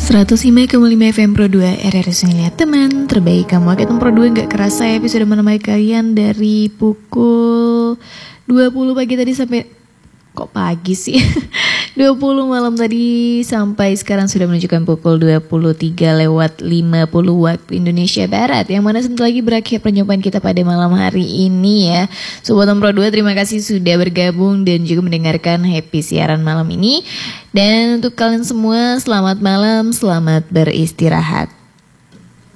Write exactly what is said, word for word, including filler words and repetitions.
seratus lima koma lima F M Pro dua R R S Lihat Teman terbaik kamu. Aketon Pro dua gak kerasa ya, episode menemani kalian dari pukul dua puluh pagi tadi sampai, kok pagi sih dua puluh malam tadi sampai sekarang sudah menunjukkan pukul dua puluh tiga lewat lima puluh waktu Indonesia Barat, yang mana sebentar lagi berakhir perjumpaan kita pada malam hari ini ya. Sobat Pro dua, terima kasih sudah bergabung dan juga mendengarkan happy siaran malam ini. Dan untuk kalian semua, selamat malam, selamat beristirahat.